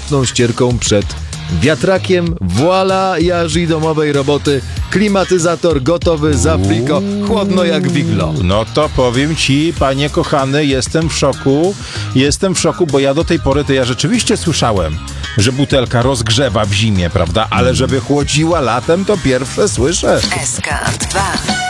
delikatną ścierką przed wiatrakiem. Voila, jaży domowej roboty. Klimatyzator gotowy za fliko. Chłodno jak wiglo. No to powiem ci, panie kochany, jestem w szoku. Jestem w szoku, bo ja do tej pory to ja rzeczywiście słyszałem, że butelka rozgrzewa w zimie, prawda? Ale żeby chłodziła latem, to pierwsze słyszę. SK2